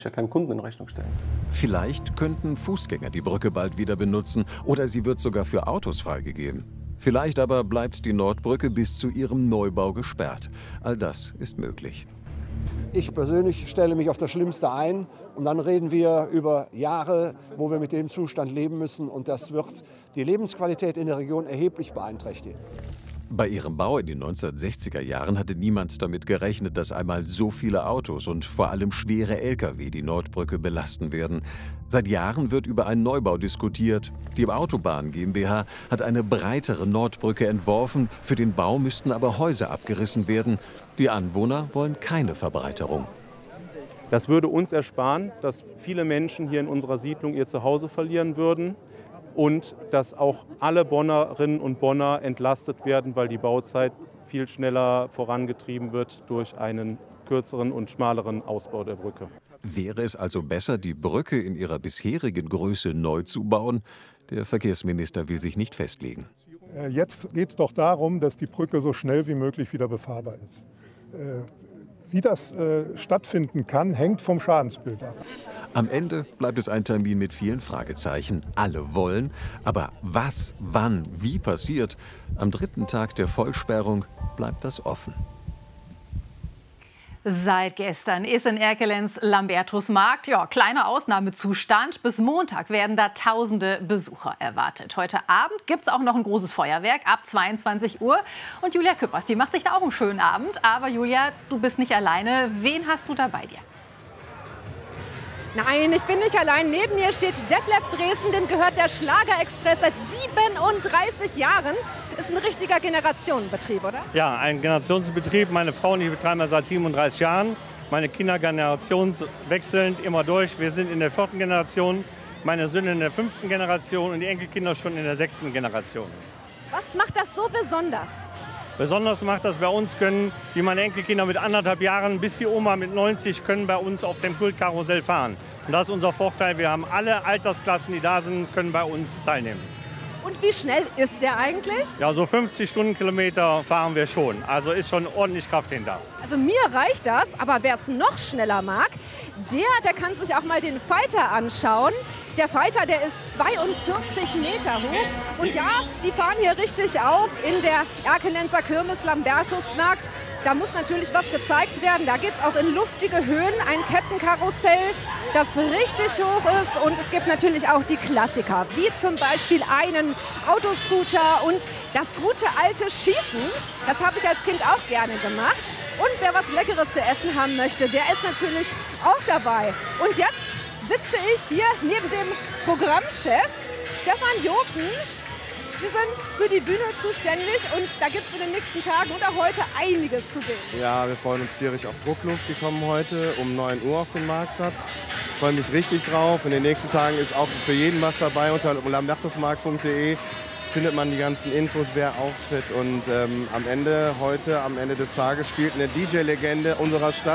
ja keinem Kunden in Rechnung stellen. Vielleicht könnten Fußgänger die Brücke bald wieder benutzen oder sie wird sogar für Autos freigegeben. Vielleicht aber bleibt die Nordbrücke bis zu ihrem Neubau gesperrt. All das ist möglich. Ich persönlich stelle mich auf das Schlimmste ein und dann reden wir über Jahre, wo wir mit dem Zustand leben müssen und das wird die Lebensqualität in der Region erheblich beeinträchtigen. Bei ihrem Bau in den 1960er Jahren hatte niemand damit gerechnet, dass einmal so viele Autos und vor allem schwere Lkw die Nordbrücke belasten werden. Seit Jahren wird über einen Neubau diskutiert. Die Autobahn GmbH hat eine breitere Nordbrücke entworfen. Für den Bau müssten aber Häuser abgerissen werden. Die Anwohner wollen keine Verbreiterung. Das würde uns ersparen, dass viele Menschen hier in unserer Siedlung ihr Zuhause verlieren würden. Und dass auch alle Bonnerinnen und Bonner entlastet werden, weil die Bauzeit viel schneller vorangetrieben wird durch einen kürzeren und schmaleren Ausbau der Brücke. Wäre es also besser, die Brücke in ihrer bisherigen Größe neu zu bauen? Der Verkehrsminister will sich nicht festlegen. Jetzt geht es doch darum, dass die Brücke so schnell wie möglich wieder befahrbar ist. Wie das stattfinden kann, hängt vom Schadensbild ab. Am Ende bleibt es ein Termin mit vielen Fragezeichen. Alle wollen, aber was, wann, wie passiert? Am dritten Tag der Vollsperrung bleibt das offen. Seit gestern ist in Erkelenz Lambertusmarkt, kleiner Ausnahmezustand. Bis Montag werden da tausende Besucher erwartet. Heute Abend gibt es auch noch ein großes Feuerwerk ab 22 Uhr. Und Julia Küppers, die macht sich da auch einen schönen Abend. Aber Julia, du bist nicht alleine. Wen hast du da bei dir? Nein, ich bin nicht allein. Neben mir steht Detlef Dresen, dem gehört der Schlagerexpress seit 37 Jahren. Ist ein richtiger Generationenbetrieb, oder? Ja, ein Generationsbetrieb. Meine Frau und ich betreiben das seit 37 Jahren. Meine Kinder generationswechselnd immer durch. Wir sind in der 4. Generation, meine Söhne in der 5. Generation und die Enkelkinder schon in der 6. Generation. Was macht das so besonders? Besonders macht das bei uns, können wie meine Enkelkinder mit 1,5 Jahren bis die Oma mit 90 können bei uns auf dem Kultkarussell fahren. Und das ist unser Vorteil. Wir haben alle Altersklassen, die da sind, können bei uns teilnehmen. Und wie schnell ist der eigentlich? Ja, so 50 Stundenkilometer fahren wir schon. Also ist schon ordentlich Kraft hinter. Also mir reicht das, aber wer es noch schneller mag, der kann sich auch mal den Fighter anschauen. Der Fighter, der ist 42 Meter hoch. Und ja, die fahren hier richtig auf in der Erkelenzer Kirmes Lambertusmarkt. Da muss natürlich was gezeigt werden. Da geht es auch in luftige Höhen. Ein Kettenkarussell, das richtig hoch ist. Und es gibt natürlich auch die Klassiker, wie zum Beispiel einen Autoscooter und das gute alte Schießen. Das habe ich als Kind auch gerne gemacht. Und wer was Leckeres zu essen haben möchte, der ist natürlich auch dabei. Und jetzt sitze ich hier neben dem Programmchef Stefan Jochen. Sie sind für die Bühne zuständig und da gibt es in den nächsten Tagen oder heute einiges zu sehen. Ja, wir freuen uns tierisch auf Druckluft. Die kommen heute um 9 Uhr auf den Marktplatz. Ich freue mich richtig drauf. In den nächsten Tagen ist auch für jeden was dabei. Unter lambertusmarkt.de findet man die ganzen Infos, wer auftritt. Und am Ende des Tages spielt eine DJ-Legende unserer Stadt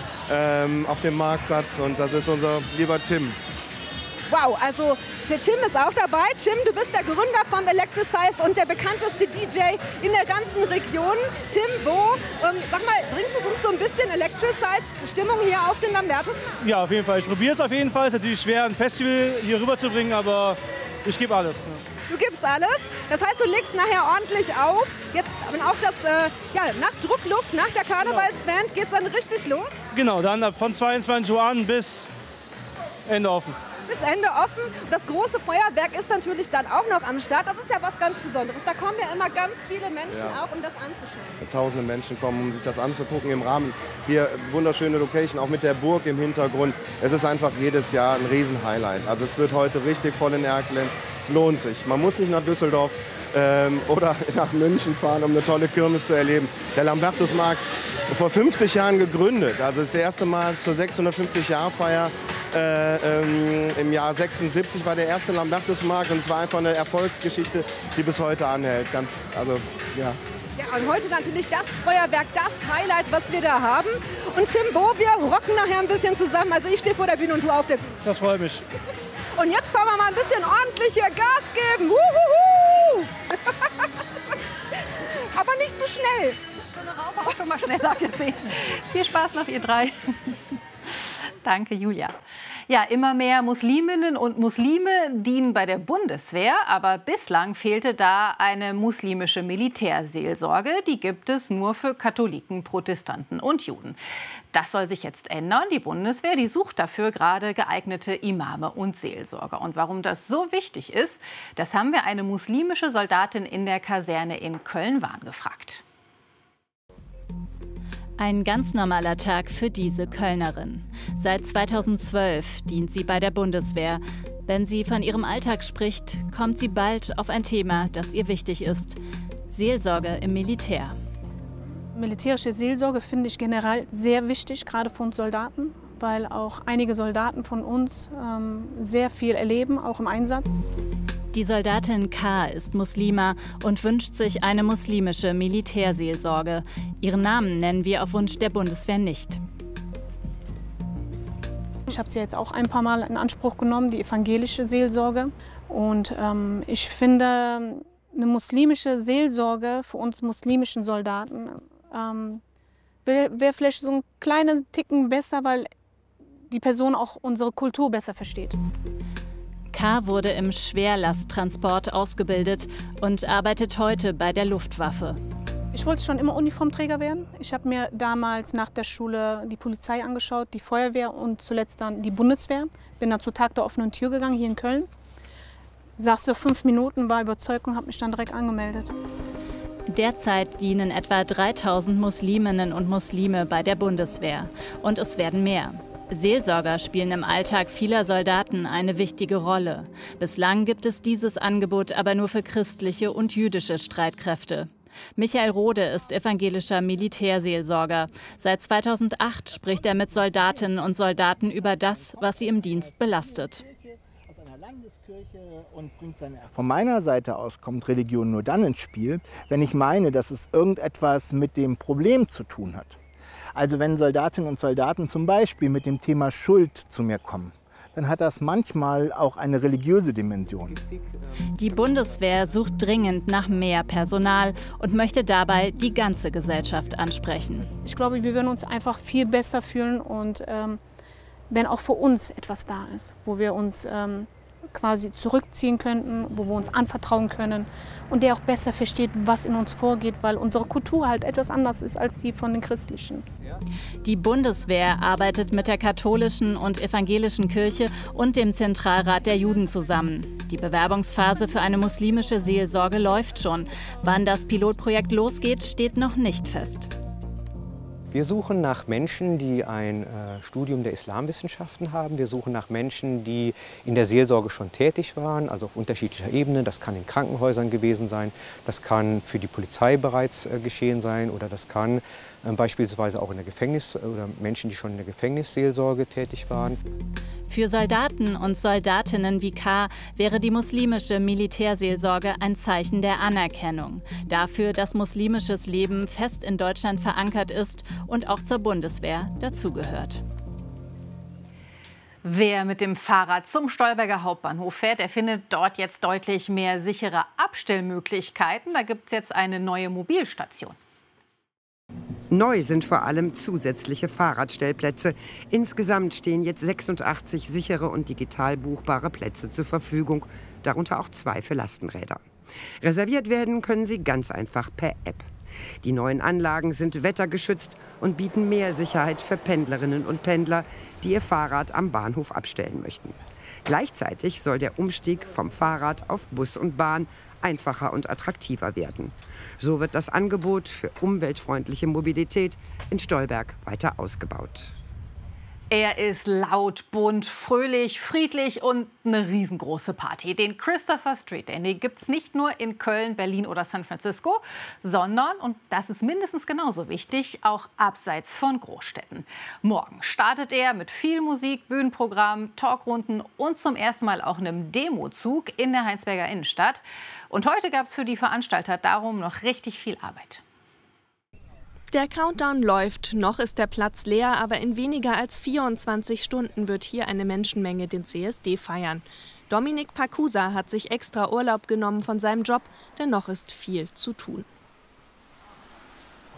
auf dem Marktplatz. Und das ist unser lieber Tim. Wow, also der Tim ist auch dabei. Tim, du bist der Gründer vom Electricize und der bekannteste DJ in der ganzen Region. Tim, sag mal, bringst du uns so ein bisschen Electricize-Stimmung hier auf den Lambertus? Ja, auf jeden Fall. Ich probiere es auf jeden Fall. Es ist natürlich schwer, ein Festival hier rüber zu bringen, aber ich gebe alles. Du gibst alles? Das heißt, du legst nachher ordentlich auf. Jetzt, wenn auch das, nach Druckluft, nach der Karnevalsband, geht es dann richtig los? Genau, dann von 22 Uhr an bis Ende offen. Bis Ende offen. Das große Feuerwerk ist natürlich dann auch noch am Start. Das ist ja was ganz Besonderes. Da kommen ja immer ganz viele Menschen auch, um das anzuschauen. Tausende Menschen kommen, um sich das anzugucken im Rahmen. Hier wunderschöne Location, auch mit der Burg im Hintergrund. Es ist einfach jedes Jahr ein Riesenhighlight. Also es wird heute richtig voll in Erkelenz. Es lohnt sich. Man muss nicht nach Düsseldorf oder nach München fahren, um eine tolle Kirmes zu erleben. Der Lambertusmarkt vor 50 Jahren gegründet. Also das erste Mal zur 650-Jahr-Feier. Im Jahr 76 war der erste Lambertusmarkt und es war einfach eine Erfolgsgeschichte, die bis heute anhält. Ja, und heute natürlich das Feuerwerk, das Highlight, was wir da haben. Und Tim Bo, wir rocken nachher ein bisschen zusammen. Also ich stehe vor der Bühne und du auf der Bühne. Das freut mich. Und jetzt fahren wir mal ein bisschen ordentlich hier Gas geben. Wuhuhu! Aber nicht zu schnell. So eine Raupe auch schon mal schneller gesehen. Viel Spaß noch, ihr drei. Danke, Julia. Ja, immer mehr Musliminnen und Muslime dienen bei der Bundeswehr, aber bislang fehlte da eine muslimische Militärseelsorge. Die gibt es nur für Katholiken, Protestanten und Juden. Das soll sich jetzt ändern. Die Bundeswehr, die sucht dafür gerade geeignete Imame und Seelsorger. Und warum das so wichtig ist, das haben wir eine muslimische Soldatin in der Kaserne in Köln-Wahn gefragt. Ein ganz normaler Tag für diese Kölnerin. Seit 2012 dient sie bei der Bundeswehr. Wenn sie von ihrem Alltag spricht, kommt sie bald auf ein Thema, das ihr wichtig ist: Seelsorge im Militär. Militärische Seelsorge finde ich generell sehr wichtig, gerade für uns Soldaten, weil auch einige Soldaten von uns sehr viel erleben, auch im Einsatz. Die Soldatin K. ist Muslima und wünscht sich eine muslimische Militärseelsorge. Ihren Namen nennen wir auf Wunsch der Bundeswehr nicht. Ich habe sie jetzt auch ein paar Mal in Anspruch genommen, die evangelische Seelsorge. Und ich finde, eine muslimische Seelsorge für uns muslimischen Soldaten wäre vielleicht so ein kleiner Ticken besser, weil die Person auch unsere Kultur besser versteht. K. wurde im Schwerlasttransport ausgebildet und arbeitet heute bei der Luftwaffe. Ich wollte schon immer Uniformträger werden. Ich habe mir damals nach der Schule die Polizei angeschaut, die Feuerwehr und zuletzt dann die Bundeswehr. Bin dann zu Tag der offenen Tür gegangen, hier in Köln. Saß so 5 Minuten, war überzeugt und habe mich dann direkt angemeldet. Derzeit dienen etwa 3000 Musliminnen und Muslime bei der Bundeswehr. Und es werden mehr. Seelsorger spielen im Alltag vieler Soldaten eine wichtige Rolle. Bislang gibt es dieses Angebot aber nur für christliche und jüdische Streitkräfte. Michael Rode ist evangelischer Militärseelsorger. Seit 2008 spricht er mit Soldatinnen und Soldaten über das, was sie im Dienst belastet. Von meiner Seite aus kommt Religion nur dann ins Spiel, wenn ich meine, dass es irgendetwas mit dem Problem zu tun hat. Also wenn Soldatinnen und Soldaten zum Beispiel mit dem Thema Schuld zu mir kommen, dann hat das manchmal auch eine religiöse Dimension. Die Bundeswehr sucht dringend nach mehr Personal und möchte dabei die ganze Gesellschaft ansprechen. Ich glaube, wir würden uns einfach viel besser fühlen und wenn auch für uns etwas da ist, wo wir uns quasi zurückziehen könnten, wo wir uns anvertrauen können und der auch besser versteht, was in uns vorgeht, weil unsere Kultur halt etwas anders ist als die von den christlichen. Die Bundeswehr arbeitet mit der katholischen und evangelischen Kirche und dem Zentralrat der Juden zusammen. Die Bewerbungsphase für eine muslimische Seelsorge läuft schon. Wann das Pilotprojekt losgeht, steht noch nicht fest. Wir suchen nach Menschen, die ein Studium der Islamwissenschaften haben. Wir suchen nach Menschen, die in der Seelsorge schon tätig waren, also auf unterschiedlicher Ebene. Das kann in Krankenhäusern gewesen sein, das kann für die Polizei bereits geschehen sein oder das kann beispielsweise auch in der Gefängnis oder Menschen, die schon in der Gefängnisseelsorge tätig waren. Für Soldaten und Soldatinnen wie K. wäre die muslimische Militärseelsorge ein Zeichen der Anerkennung. Dafür, dass muslimisches Leben fest in Deutschland verankert ist und auch zur Bundeswehr dazugehört. Wer mit dem Fahrrad zum Stolberger Hauptbahnhof fährt, der findet dort jetzt deutlich mehr sichere Abstellmöglichkeiten. Da gibt es jetzt eine neue Mobilstation. Neu sind vor allem zusätzliche Fahrradstellplätze. Insgesamt stehen jetzt 86 sichere und digital buchbare Plätze zur Verfügung, darunter auch 2 für Lastenräder. Reserviert werden können sie ganz einfach per App. Die neuen Anlagen sind wettergeschützt und bieten mehr Sicherheit für Pendlerinnen und Pendler, die ihr Fahrrad am Bahnhof abstellen möchten. Gleichzeitig soll der Umstieg vom Fahrrad auf Bus und Bahn einfacher und attraktiver werden. So wird das Angebot für umweltfreundliche Mobilität in Stolberg weiter ausgebaut. Er ist laut, bunt, fröhlich, friedlich und eine riesengroße Party. Den Christopher Street Day, den gibt es nicht nur in Köln, Berlin oder San Francisco, sondern, und das ist mindestens genauso wichtig, auch abseits von Großstädten. Morgen startet er mit viel Musik, Bühnenprogramm, Talkrunden und zum ersten Mal auch einem Demozug in der Heinsberger Innenstadt. Und heute gab es für die Veranstalter darum noch richtig viel Arbeit. Der Countdown läuft, noch ist der Platz leer, aber in weniger als 24 Stunden wird hier eine Menschenmenge den CSD feiern. Dominik Pacusa hat sich extra Urlaub genommen von seinem Job, denn noch ist viel zu tun.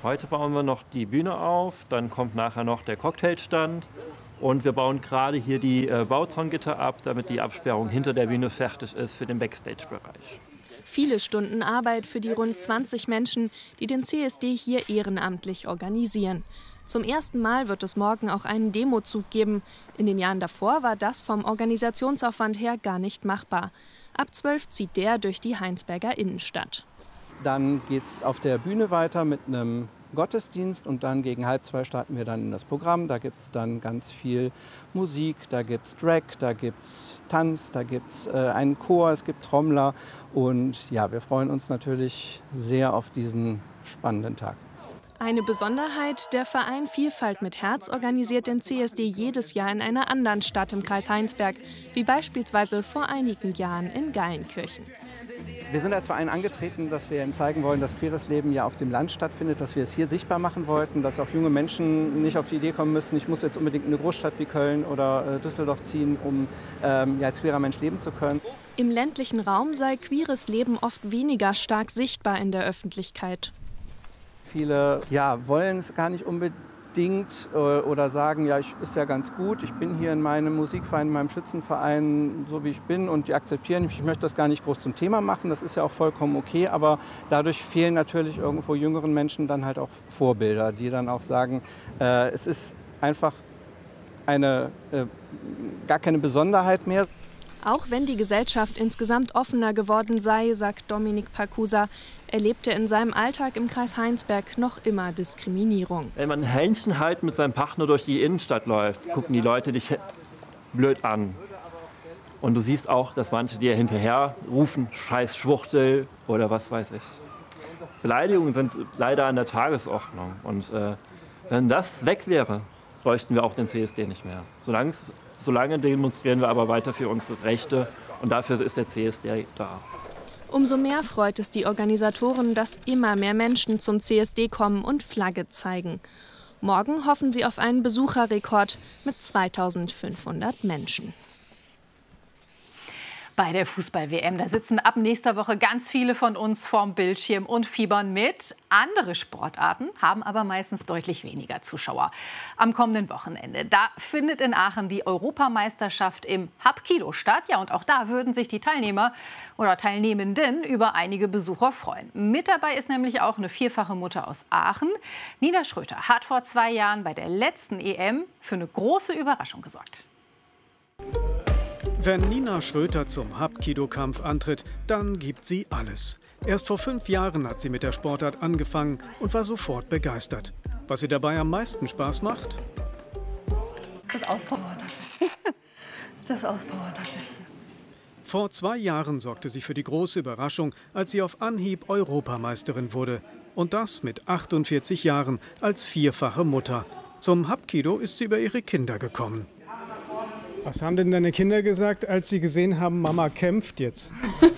Heute bauen wir noch die Bühne auf, dann kommt nachher noch der Cocktailstand und wir bauen gerade hier die Bauzongitter ab, damit die Absperrung hinter der Bühne fertig ist für den Backstage-Bereich. Viele Stunden Arbeit für die rund 20 Menschen, die den CSD hier ehrenamtlich organisieren. Zum ersten Mal wird es morgen auch einen Demozug geben. In den Jahren davor war das vom Organisationsaufwand her gar nicht machbar. Ab 12 zieht der durch die Heinsberger Innenstadt. Dann geht es auf der Bühne weiter mit einem Gottesdienst und dann gegen 1:30 starten wir dann in das Programm. Da gibt es dann ganz viel Musik, da gibt es Drag, da gibt es Tanz, da gibt es einen Chor, es gibt Trommler und ja, wir freuen uns natürlich sehr auf diesen spannenden Tag. Eine Besonderheit, der Verein Vielfalt mit Herz organisiert den CSD jedes Jahr in einer anderen Stadt im Kreis Heinsberg, wie beispielsweise vor einigen Jahren in Geilenkirchen. Wir sind als Verein angetreten, dass wir Ihnen zeigen wollen, dass queeres Leben ja auf dem Land stattfindet, dass wir es hier sichtbar machen wollten, dass auch junge Menschen nicht auf die Idee kommen müssen, ich muss jetzt unbedingt in eine Großstadt wie Köln oder Düsseldorf ziehen, um als queerer Mensch leben zu können. Im ländlichen Raum sei queeres Leben oft weniger stark sichtbar in der Öffentlichkeit. Viele wollen es gar nicht unbedingt oder sagen, ja, ist ja ganz gut, ich bin hier in meinem Musikverein, in meinem Schützenverein, so wie ich bin und die akzeptieren mich. Ich möchte das gar nicht groß zum Thema machen, das ist ja auch vollkommen okay, aber dadurch fehlen natürlich irgendwo jüngeren Menschen dann halt auch Vorbilder, die dann auch sagen, es ist einfach gar keine Besonderheit mehr. Auch wenn die Gesellschaft insgesamt offener geworden sei, sagt Dominik Pacusa, erlebt er in seinem Alltag im Kreis Heinsberg noch immer Diskriminierung. Wenn man ein Händchen halt mit seinem Partner durch die Innenstadt läuft, gucken die Leute dich blöd an. Und du siehst auch, dass manche dir hinterher rufen, scheiß Schwuchtel oder was weiß ich. Beleidigungen sind leider an der Tagesordnung. Und wenn das weg wäre, bräuchten wir auch den CSD nicht mehr. Solange demonstrieren wir aber weiter für unsere Rechte und dafür ist der CSD da. Umso mehr freut es die Organisatoren, dass immer mehr Menschen zum CSD kommen und Flagge zeigen. Morgen hoffen sie auf einen Besucherrekord mit 2500 Menschen. Bei der Fußball-WM, da sitzen ab nächster Woche ganz viele von uns vorm Bildschirm und fiebern mit. Andere Sportarten haben aber meistens deutlich weniger Zuschauer. Am kommenden Wochenende, da findet in Aachen die Europameisterschaft im Hapkido statt. Ja, und auch da würden sich die Teilnehmer oder Teilnehmenden über einige Besucher freuen. Mit dabei ist nämlich auch eine vierfache Mutter aus Aachen. Nina Schröter hat vor 2 Jahren bei der letzten EM für eine große Überraschung gesorgt. Wenn Nina Schröter zum Hapkido-Kampf antritt, dann gibt sie alles. Erst vor 5 Jahren hat sie mit der Sportart angefangen und war sofort begeistert. Was ihr dabei am meisten Spaß macht? Das Auspowern. Das Auspowern tatsächlich. Vor 2 Jahren sorgte sie für die große Überraschung, als sie auf Anhieb Europameisterin wurde. Und das mit 48 Jahren als vierfache Mutter. Zum Hapkido ist sie über ihre Kinder gekommen. Was haben denn deine Kinder gesagt, als sie gesehen haben, Mama kämpft jetzt?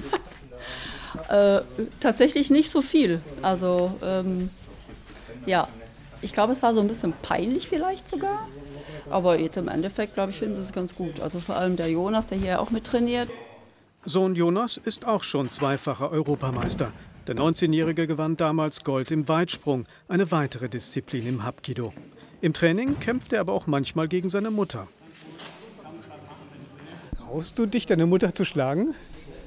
Tatsächlich nicht so viel. Also ja, ich glaube, es war so ein bisschen peinlich vielleicht sogar. Aber jetzt im Endeffekt, glaube ich, finden sie es ganz gut. Also vor allem der Jonas, der hier auch mit trainiert. Sohn Jonas ist auch schon zweifacher Europameister. Der 19-Jährige gewann damals Gold im Weitsprung, eine weitere Disziplin im Hapkido. Im Training kämpft er aber auch manchmal gegen seine Mutter. Traust du dich, deine Mutter zu schlagen?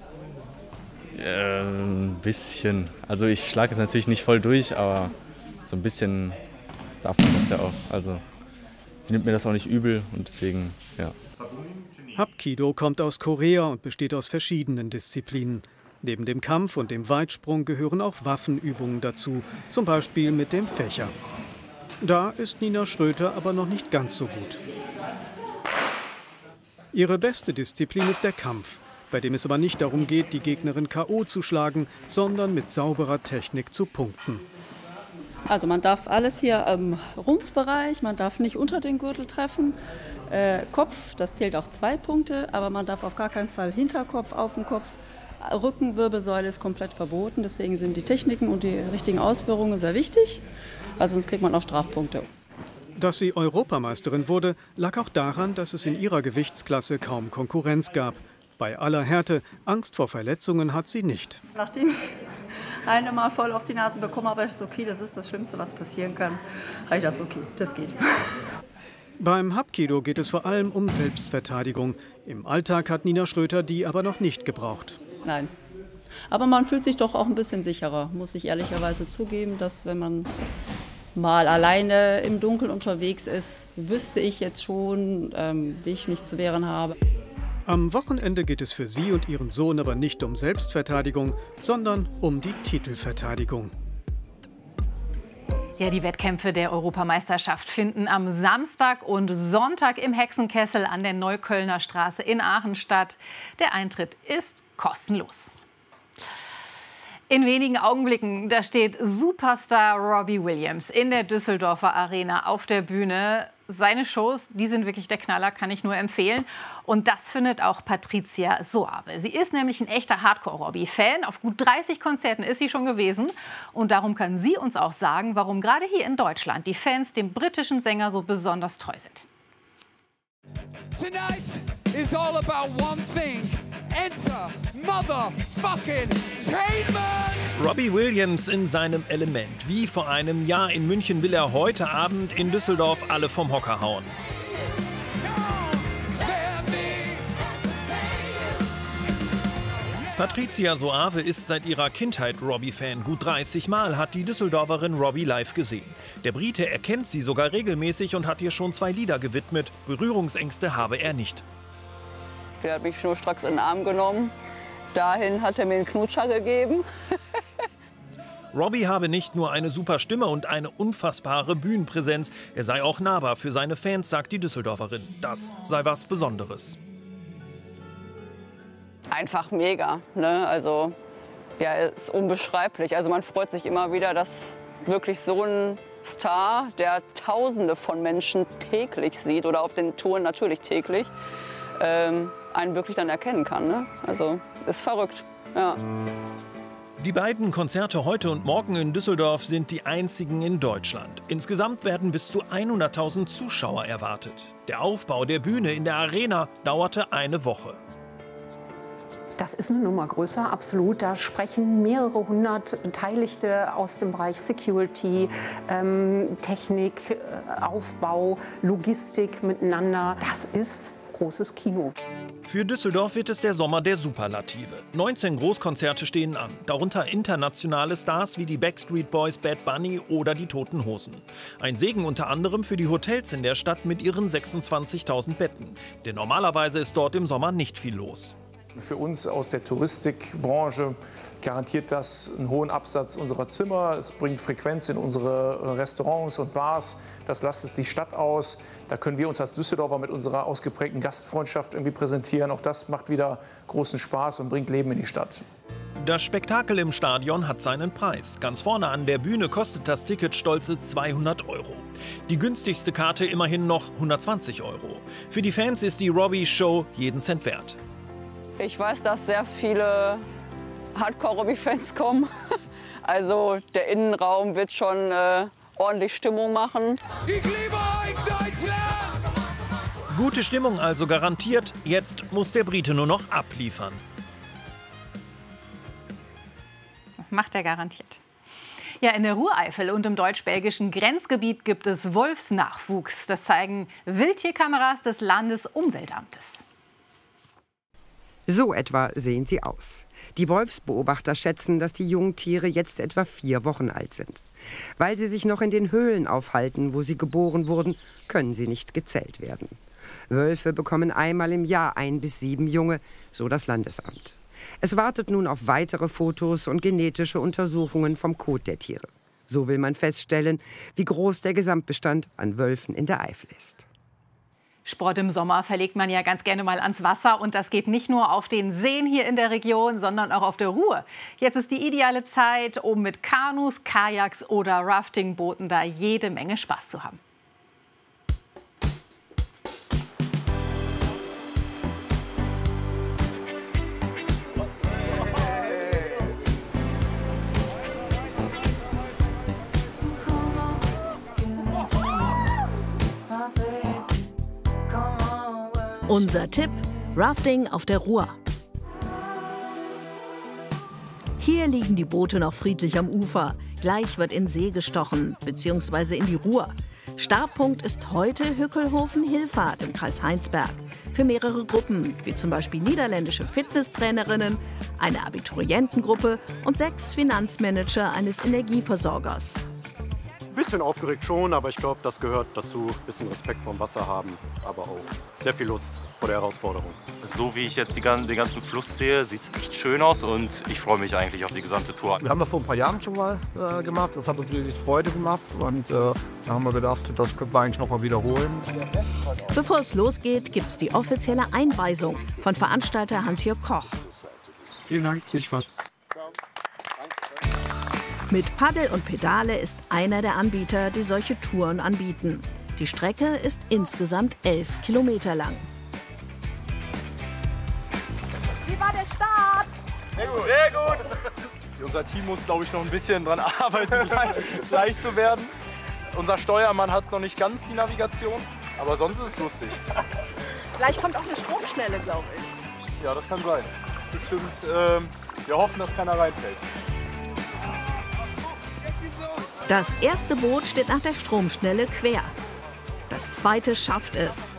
Ein bisschen. Also ich schlage jetzt natürlich nicht voll durch, aber so ein bisschen darf man das ja auch. Also sie nimmt mir das auch nicht übel und deswegen, ja. Hapkido kommt aus Korea und besteht aus verschiedenen Disziplinen. Neben dem Kampf und dem Weitsprung gehören auch Waffenübungen dazu, zum Beispiel mit dem Fächer. Da ist Nina Schröter aber noch nicht ganz so gut. Ihre beste Disziplin ist der Kampf, bei dem es aber nicht darum geht, die Gegnerin K.O. zu schlagen, sondern mit sauberer Technik zu punkten. Also man darf alles hier im Rumpfbereich, man darf nicht unter den Gürtel treffen. Kopf, das zählt auch 2 Punkte, aber man darf auf gar keinen Fall Hinterkopf auf den Kopf. Rückenwirbelsäule ist komplett verboten, deswegen sind die Techniken und die richtigen Ausführungen sehr wichtig, weil sonst kriegt man auch Strafpunkte. Dass sie Europameisterin wurde, lag auch daran, dass es in ihrer Gewichtsklasse kaum Konkurrenz gab. Bei aller Härte, Angst vor Verletzungen hat sie nicht. Nachdem ich eine Mal voll auf die Nase bekommen, aber das ist okay, das ist das Schlimmste, was passieren kann. Habe ich gedacht, okay, das geht. Beim Hapkido geht es vor allem um Selbstverteidigung. Im Alltag hat Nina Schröter die aber noch nicht gebraucht. Nein. Aber man fühlt sich doch auch ein bisschen sicherer, muss ich ehrlicherweise zugeben, dass wenn man mal alleine im Dunkeln unterwegs ist, wüsste ich jetzt schon, wie ich mich zu wehren habe. Am Wochenende geht es für sie und ihren Sohn aber nicht um Selbstverteidigung, sondern um die Titelverteidigung. Ja, die Wettkämpfe der Europameisterschaft finden am Samstag und Sonntag im Hexenkessel an der Neuköllner Straße in Aachen statt. Der Eintritt ist kostenlos. In wenigen Augenblicken, da steht Superstar Robbie Williams in der Düsseldorfer Arena auf der Bühne. Seine Shows, die sind wirklich der Knaller, kann ich nur empfehlen. Und das findet auch Patricia Soave. Sie ist nämlich ein echter Hardcore-Robbie-Fan. Auf gut 30 Konzerten ist sie schon gewesen. Und darum kann sie uns auch sagen, warum gerade hier in Deutschland die Fans dem britischen Sänger so besonders treu sind. Tonight is all about one thing. Enter motherfucking Tainment! Robbie Williams in seinem Element. Wie vor einem Jahr in München will er heute Abend in Düsseldorf alle vom Hocker hauen. Patricia Soave ist seit ihrer Kindheit Robbie-Fan. Gut 30 Mal hat die Düsseldorferin Robbie live gesehen. Der Brite erkennt sie sogar regelmäßig und hat ihr schon 2 Lieder gewidmet. Berührungsängste habe er nicht. Der hat mich schnurstracks in den Arm genommen. Dahin hat er mir einen Knutscher gegeben. Robbie habe nicht nur eine super Stimme und eine unfassbare Bühnenpräsenz. Er sei auch nahbar für seine Fans, sagt die Düsseldorferin. Das sei was Besonderes. Einfach mega, ne? Also, ja, ist unbeschreiblich. Also man freut sich immer wieder, dass wirklich so ein Star, der Tausende von Menschen täglich sieht oder auf den Touren natürlich täglich, einen wirklich dann erkennen kann. Ne? Also ist verrückt. Ja. Die beiden Konzerte heute und morgen in Düsseldorf sind die einzigen in Deutschland. Insgesamt werden bis zu 100.000 Zuschauer erwartet. Der Aufbau der Bühne in der Arena dauerte eine Woche. Das ist eine Nummer größer, absolut. Da sprechen mehrere hundert Beteiligte aus dem Bereich Security, Technik, Aufbau, Logistik miteinander. Das ist großes Kino. Für Düsseldorf wird es der Sommer der Superlative. 19 Großkonzerte stehen an, darunter internationale Stars wie die Backstreet Boys, Bad Bunny oder die Toten Hosen. Ein Segen unter anderem für die Hotels in der Stadt mit ihren 26.000 Betten. Denn normalerweise ist dort im Sommer nicht viel los. Für uns aus der Touristikbranche garantiert das einen hohen Absatz unserer Zimmer. Es bringt Frequenz in unsere Restaurants und Bars. Das lastet die Stadt aus. Da können wir uns als Düsseldorfer mit unserer ausgeprägten Gastfreundschaft irgendwie präsentieren. Auch das macht wieder großen Spaß und bringt Leben in die Stadt. Das Spektakel im Stadion hat seinen Preis. Ganz vorne an der Bühne kostet das Ticket stolze 200 €. Die günstigste Karte immerhin noch 120 €. Für die Fans ist die Robbie-Show jeden Cent wert. Ich weiß, dass sehr viele Hardcore-Robbie-Fans kommen. Also der Innenraum wird schon ordentlich Stimmung machen. Ich liebe euch, Deutschland! Gute Stimmung also garantiert. Jetzt muss der Brite nur noch abliefern. Macht er garantiert. Ja, in der Rureifel und im deutsch-belgischen Grenzgebiet gibt es Wolfsnachwuchs. Das zeigen Wildtierkameras des Landesumweltamtes. So etwa sehen sie aus. Die Wolfsbeobachter schätzen, dass die Jungtiere jetzt etwa 4 Wochen alt sind. Weil sie sich noch in den Höhlen aufhalten, wo sie geboren wurden, können sie nicht gezählt werden. Wölfe bekommen einmal im Jahr 1 bis 7 Junge, so das Landesamt. Es wartet nun auf weitere Fotos und genetische Untersuchungen vom Kot der Tiere. So will man feststellen, wie groß der Gesamtbestand an Wölfen in der Eifel ist. Sport im Sommer verlegt man ja ganz gerne mal ans Wasser. Und das geht nicht nur auf den Seen hier in der Region, sondern auch auf der Ruhr. Jetzt ist die ideale Zeit, um mit Kanus, Kajaks oder Raftingbooten da jede Menge Spaß zu haben. Unser Tipp: Rafting auf der Ruhr. Hier liegen die Boote noch friedlich am Ufer. Gleich wird in See gestochen, bzw. in die Ruhr. Startpunkt ist heute Hückelhofen-Hillfahrt im Kreis Heinsberg. Für mehrere Gruppen, wie zum Beispiel niederländische Fitnesstrainerinnen, eine Abiturientengruppe und 6 Finanzmanager eines Energieversorgers. Ein bisschen aufgeregt schon, aber ich glaube, das gehört dazu. Ein bisschen Respekt vorm Wasser haben, aber auch sehr viel Lust vor der Herausforderung. So wie ich jetzt den ganzen Fluss sehe, sieht es echt schön aus und ich freue mich eigentlich auf die gesamte Tour. Wir haben das vor ein paar Jahren schon mal gemacht. Das hat uns riesig Freude gemacht und da haben wir gedacht, das können wir eigentlich noch mal wiederholen. Bevor es losgeht, gibt es die offizielle Einweisung von Veranstalter Hans-Jörg Koch. Vielen Dank, viel Spaß. Mit Paddel und Pedale ist einer der Anbieter, die solche Touren anbieten. Die Strecke ist insgesamt 11 Kilometer lang. Wie war der Start? Sehr gut. Sehr gut. Unser Team muss, glaube ich, noch ein bisschen dran arbeiten, leicht zu werden. Unser Steuermann hat noch nicht ganz die Navigation, aber sonst ist es lustig. Gleich kommt auch eine Stromschnelle, glaube ich. Ja, das kann sein. Bestimmt, wir hoffen, dass keiner reinfällt. Das erste Boot steht nach der Stromschnelle quer. Das zweite schafft es.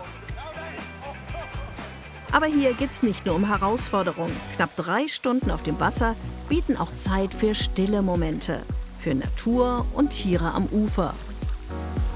Aber hier geht es nicht nur um Herausforderungen. Knapp 3 Stunden auf dem Wasser bieten auch Zeit für stille Momente, für Natur und Tiere am Ufer.